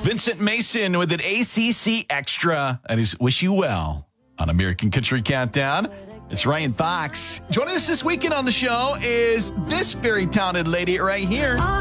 Vincent Mason with an ACC Extra. That is Wish You Well on American Country Countdown. It's Ryan Fox. Joining us this weekend on the show is this very talented lady right here.